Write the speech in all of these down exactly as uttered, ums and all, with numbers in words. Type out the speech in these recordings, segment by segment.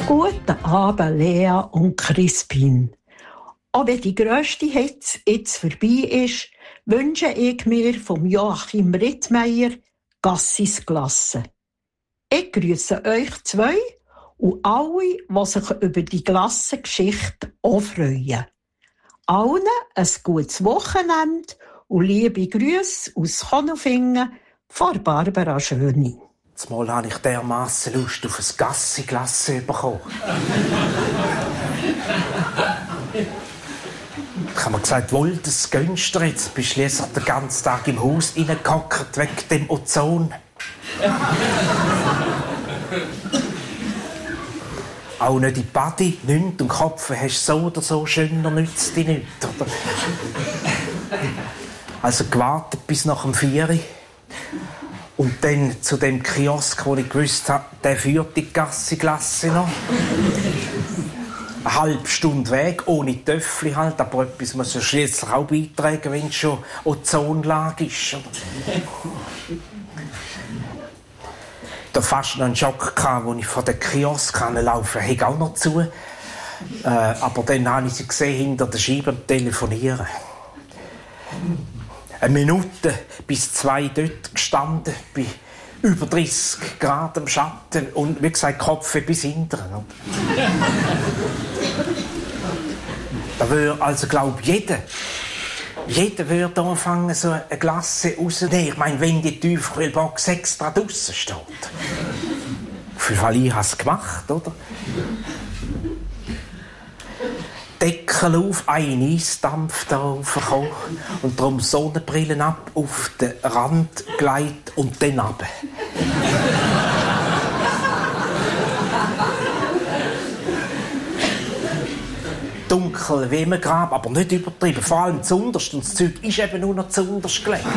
Guten Abend, Lea und Crispin. Auch wenn die grösste Hitze jetzt vorbei ist, wünsche ich mir vom Joachim Rittmeier Gassis Glasse. Ich grüße euch zwei und alle, die sich über die Glassengeschichte auch freuen. Allen ein gutes Wochenende und liebe Grüße aus Konolfingen von Barbara Schöni. Zumal habe ich dermassen Lust auf ein Gassi-Glasse bekommen. Ich habe mir gesagt, wohl, das gönnst du jetzt. Bist du jetzt den ganzen Tag im Haus reingehockt wegen dem Ozon. Auch nicht in die Body, nichts und Kopf hast so oder so schöner, nützt dich nicht. Oder? Also gewartet bis nach dem vier. Und dann zu dem Kiosk, wo ich gewusst habe, der führt die Gassi-Glasse noch. Eine halbe Stunde Weg, ohne Töffel halt, aber etwas muss ja schliesslich auch beitragen, wenn es schon Ozonlage ist. Da fast noch einen Schock gehabt, als ich von der Kiosk laufen konnte. Ich auch noch zu. Äh, aber dann habe ich sie gesehen, hinter der Scheibe am Telefonieren. Eine Minute bis zwei dort gestanden, bei über dreissig Grad im Schatten und wie gesagt, Kopf bis hinten. Da würde also, glaube ich, jeder, jeder würde anfangen, so eine Glasse rauszunehmen. Ich meine, wenn die Tiefkühlbox extra draussen steht. Auf jeden Fall, ich habe es gemacht, oder? Deckel auf, ein Eisdampf da raufgekommen und darum Sonnenbrillen ab, auf den Rand gelegt und dann runter. Dunkel wie im Grab, aber nicht übertrieben. Vor allem zuunterst, und das Zeug ist eben nur noch zuunterst gelegt.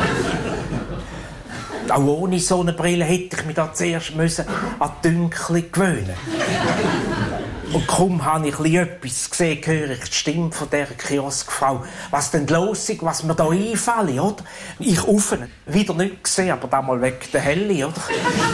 Auch ohne Sonnenbrille hätte ich mich da zuerst müssen an die Dunkel gewöhnen. Und kaum habe ich etwas gesehen, höre ich die Stimme von dieser Kioskfrau. Was denn los ist, was mir da einfällt, oder? Ich offen, wieder nicht gesehen, aber damals wegen der Helle, oder?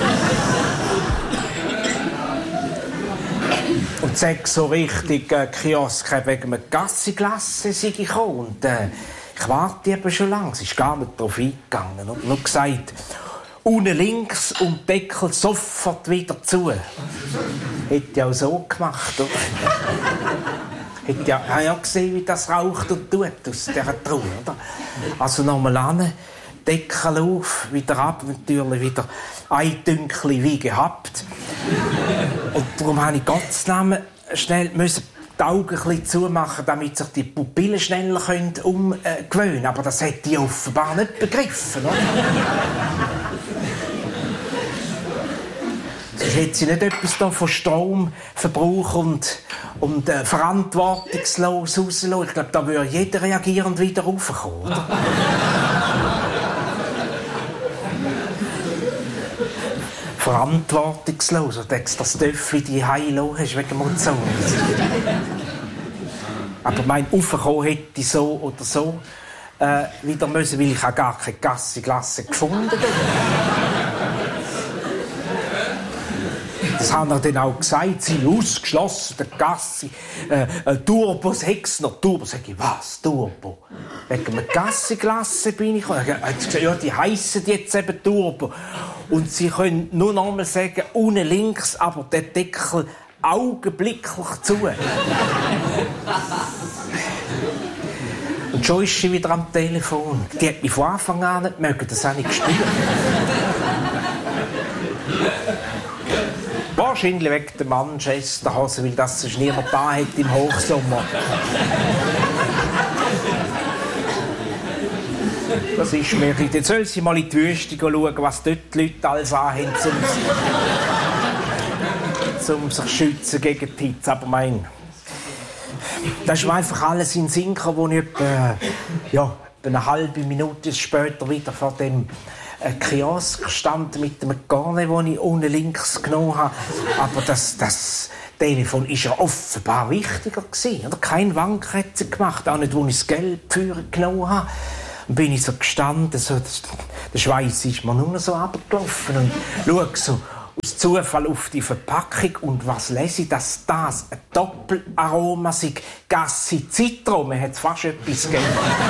Und sag so richtig, äh, Kiosk wegen einem Gassi-Glasse sei ich gekommen. Und äh, ich warte eben schon lange, sie ist gar nicht darauf eingegangen. Und nur gesagt, unten links und Deckel sofort wieder zu. Hätte ich auch so gemacht, oder? Hätte ja, habe ja gesehen, wie das raucht und tut aus dieser Truhe, oder? Also nochmal an, Deckel auf, wieder ab, natürlich wieder ein Dünkli wie gehabt. Und darum musste ich Gottes Namen schnell müssen die Augen ein bisschen zumachen, damit sich die Pupillen schneller umgewöhnen können. Aber das hätte ich offenbar nicht begriffen, oder? Sonst hätte sie nicht etwas da von Stromverbrauch und, und äh, verantwortungslos rauslassen. Ich glaube, da würde jeder reagierend wieder raufkommen, oder? Verantwortungslos. Du denkst, das Töffel die Heilo hast wegen dem Ozon. Aber mein Aufkommen hätte ich so oder so äh, wieder müssen, weil ich auch gar keine Gassi-Glasse gefunden habe. Das haben wir dann auch gesagt, sie ausgeschlossen, der Gassi, äh, äh, Turbo, sechs noch, Turbo, sag ich, was, Turbo? Wegen einer Gassi-Glasse bin ich gekommen. Er hat gesagt, ja, die heissen jetzt eben Turbo. Und sie können nur noch einmal sagen, unten links, aber der Deckel augenblicklich zu. Und schon ist sie wieder am Telefon. Die hat mich von Anfang an nicht mögen, das habe ich gespürt. Wahrscheinlich wegen der Manchesterhose, weil das sonst niemand da hat im Hochsommer. Das ist mir. Jetzt soll sie mal in die Wüste schauen, was dort die Leute alles anhaben, um, um sich zu schützen gegen die Hitze. Aber mein, das ist mir einfach alles in den Sinn gekommen, wo ich etwa, ja, eine halbe Minute später wieder vor dem äh, Kiosk stand mit dem Garne, das ich unten links genommen habe. Aber das, das Telefon war ja offenbar wichtiger gewesen. Oder? Kein Wank hat sie gemacht, auch nicht, wo ich das Geld für genommen habe. Dann bin ich so gestanden, so, das, der Schweiß ist mir nur noch so runtergelaufen und schaue so aus Zufall auf die Verpackung und was lese ich, dass das ein Doppelaroma ist. Gassi Zitro, man hat fast etwas gegeben.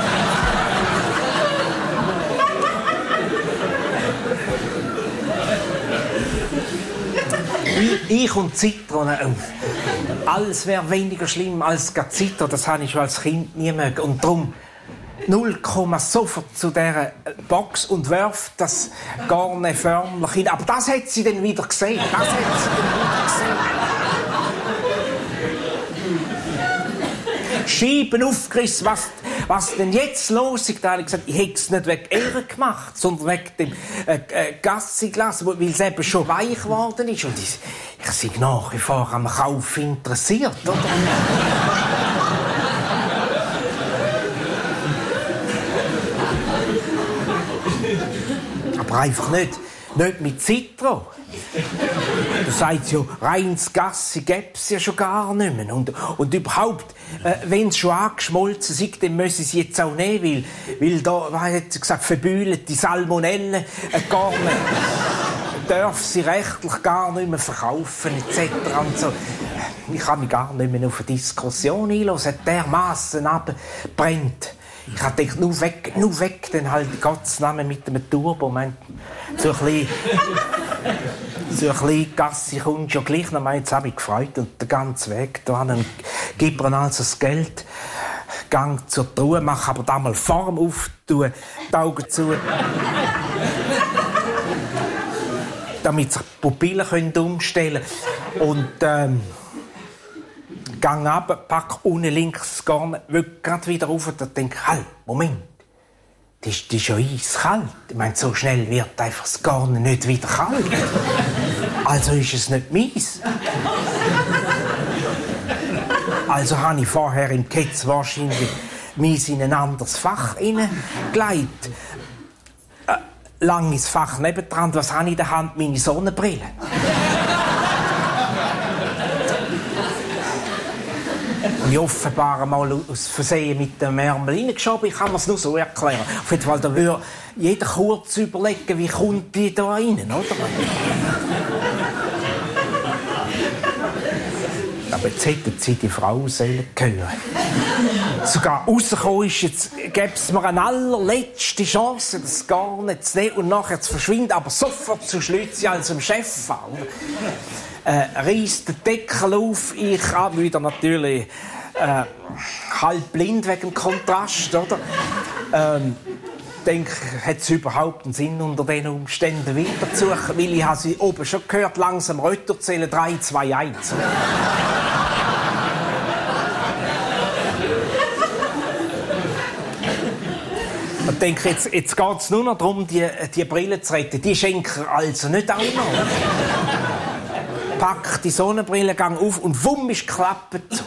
ich, ich und Zitrone, oh, alles wäre weniger schlimm als Zitro, das habe ich schon als Kind nie mögen. Und darum null Komma sofort zu dieser Box und wirft das Garne förmlich hin. Aber das hat sie dann wieder gesehen. Das hat sie dann wieder gesehen. Scheiben aufgerissen, was, was denn jetzt los ist. Da habe ich gesagt, ich hätte es nicht wegen ihr gemacht, sondern wegen dem äh, äh, Gassiglas, weil es eben schon weich geworden ist. Und ich, ich bin nach wie vor am Kauf interessiert, oder? Aber einfach nicht, nicht mit Zitro. Du sagst ja, reines Gassi gäbe es ja schon gar nicht mehr. Und, und überhaupt, äh, wenn es schon angeschmolzen ist, dann müssen sie jetzt auch nehmen, weil, weil da, was hat sie gesagt, verbühlen die Salmonellen äh, gar nicht, darf sie rechtlich gar nicht mehr verkaufen, et cetera. Und so. Ich kann mich gar nicht mehr auf eine Diskussion einlassen, dermassen abbrennt. Ich habe gedacht, nur weg, nur weg, dann halt Gottes Namen mit dem Turbo. Mein, so ein bisschen, so ein bisschen Gassi kommt schon gleich. Dann jetzt habe ich gefreut und den ganzen Weg da gib mir also das Geld, gang zur Truhe, mach aber da mal Form auf, tue die Augen zu, damit sich die Pupillen können umstellen können. Und ähm, gang ab, pack unten links Garn, will gerade wieder rauf und denke, halt, Moment, das ist, das ist ja eiskalt. Ich meine, so schnell wird einfach das Garn nicht wieder kalt. Also ist es nicht meins. Also habe ich vorher im Ketz wahrscheinlich meins in ein anderes Fach hineingelegt. Äh, langes Fach nebendran, was habe ich in der Hand? Meine Sonnenbrille. Ich offenbar mal aus Versehen mit dem Ärmel reingeschoben. Ich kann mir es nur so erklären. Auf jeden Fall, da würde jeder kurz überlegen, wie kommt die da rein, oder? Aber jetzt hätten sie die Frau sollen hören. Sogar rausgekommen ist, jetzt gäbe es mir eine allerletzte Chance, das gar nicht zu nehmen und nachher zu verschwinden, aber sofort zu Schlützi als dem Chef an. Äh, reißt den Deckel auf, ich habe wieder natürlich äh, halb blind wegen dem Kontrast, oder? Ähm, ich denke, hat es überhaupt einen Sinn, unter diesen Umständen weiterzusuchen, weil ich habe sie oben schon gehört, langsam runterzählen, drei, zwei, eins. Ich denke, jetzt, jetzt geht es nur noch darum, die, die Brille zu retten. Die schenken also nicht auch noch. Pack die Sonnenbrille, gang auf und wumm ist die Klappe zu.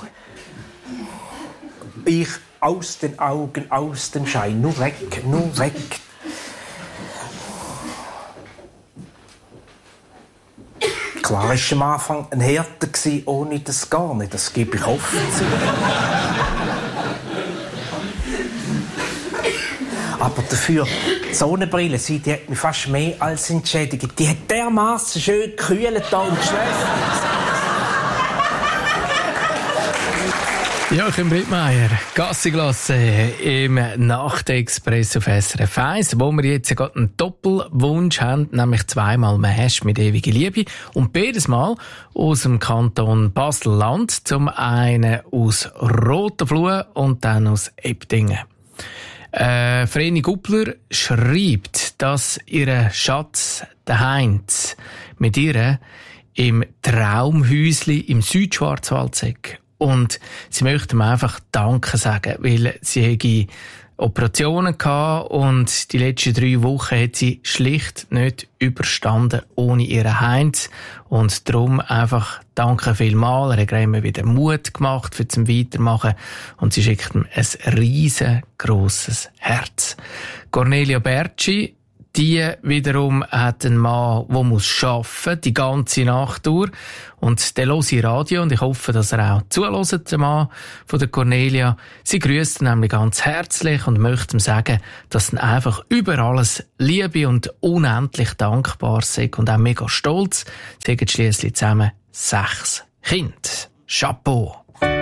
Ich aus den Augen, aus dem Schein, nur weg, nur weg. Klar war am Anfang ein Härte, ohne das gar nicht, das gebe ich offen zu. Aber dafür, die Sonnenbrille, sie, die hat mich fast mehr als entschädigt. Die hat dermassen schön gekühlt da und geschläft. Joachim Brittmeier, Gassiglasse im Nachtexpress auf S R F eins, wo wir jetzt gerade einen Doppelwunsch haben, nämlich zweimal Mash mit ewiger Liebe und beides Mal aus dem Kanton Basel-Land, zum einen aus Rotenfluh und dann aus Ebdingen. Äh, Vreni Guppler schreibt, dass ihr Schatz, der Heinz, mit ihr im Traumhäusli im Südschwarzwald sei. Und sie möchte mir einfach Danke sagen, weil sie hätte Operationen gehabt und die letzten drei Wochen hat sie schlicht nicht überstanden ohne ihren Heinz. Und darum einfach Danke vielmals. Er hat immer wieder Mut gemacht für zum Weitermachen und sie schickt ihm ein riesengroßes Herz. Cornelia Bertschi, Die wiederum hat einen Mann, der muss arbeiten, die ganze Nacht durch. Und der hört Radio und ich hoffe, dass er auch zuhört, der Mann von der Cornelia. Sie grüßt ihn nämlich ganz herzlich und möchte ihm sagen, dass er einfach über alles Liebe und unendlich dankbar sei und auch mega stolz. Sie haben schliesslich zusammen sechs Kinder. Chapeau!